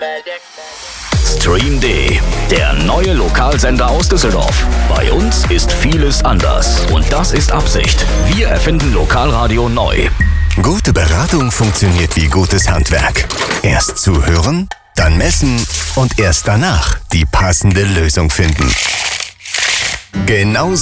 Stream D, der neue Lokalsender aus Düsseldorf. Bei uns ist vieles anders und das ist Absicht. Wir erfinden Lokalradio neu. Gute Beratung funktioniert wie gutes Handwerk. Erst zuhören, dann messen und erst danach die passende Lösung finden. Genau